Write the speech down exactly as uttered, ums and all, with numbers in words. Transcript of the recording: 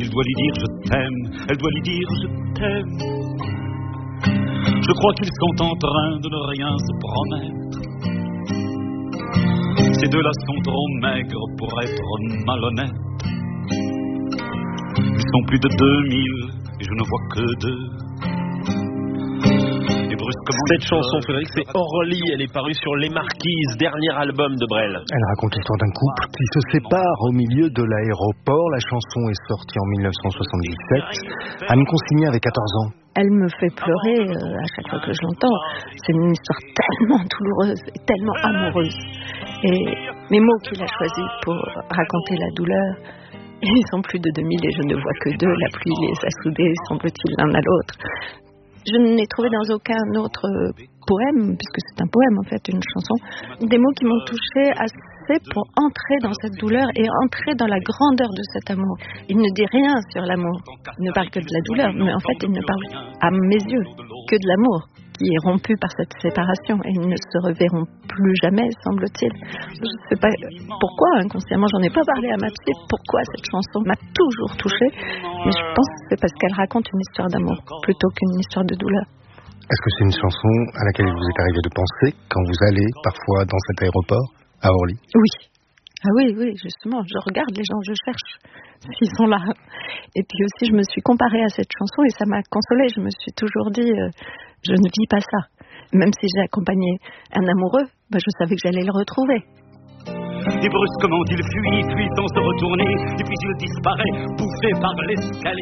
Elle doit lui dire je t'aime, elle doit lui dire je t'aime. Je crois qu'ils sont en train de ne rien se promettre. Ces deux-là sont trop maigres pour être malhonnêtes. Ils sont plus de deux mille et je ne vois que deux. Cette chanson, Frédéric, c'est Orly. Elle est parue sur Les Marquises, dernier album de Brel. Elle raconte l'histoire d'un couple qui se sépare au milieu de l'aéroport. La chanson est sortie en dix-neuf cent soixante-dix-sept. Anne Consigny avait quatorze ans. Elle me fait pleurer euh, à chaque fois que je l'entends. C'est une histoire tellement douloureuse et tellement amoureuse. Et mes mots qu'il a choisis pour raconter la douleur, ils sont plus de deux mille et je ne vois que deux. La pluie les a soudés, semble-t-il, l'un à l'autre. Je n'ai trouvé dans aucun autre poème, puisque c'est un poème en fait, une chanson, des mots qui m'ont touchée assez pour entrer dans cette douleur et entrer dans la grandeur de cet amour. Il ne dit rien sur l'amour, il ne parle que de la douleur, mais en fait il ne parle à mes yeux que de l'amour qui est rompu par cette séparation et ils ne se reverront plus jamais, semble-t-il. Je ne sais pas pourquoi, inconsciemment, j'en ai pas parlé à ma psy, pourquoi cette chanson m'a toujours touchée, mais je pense que c'est parce qu'elle raconte une histoire d'amour plutôt qu'une histoire de douleur. Est-ce que c'est une chanson à laquelle il vous est arrivé de penser quand vous allez parfois dans cet aéroport à Orly? Oui. Ah oui, oui, justement, je regarde les gens, je cherche s'ils sont là. Et puis aussi, je me suis comparée à cette chanson et ça m'a consolée. Je me suis toujours dit, euh, je ne vis pas ça. Même si j'ai accompagné un amoureux, bah, je savais que j'allais le retrouver. Et brusquement il fuit, puis sans se retourner, et puis il disparaît, bouffé par l'escalier.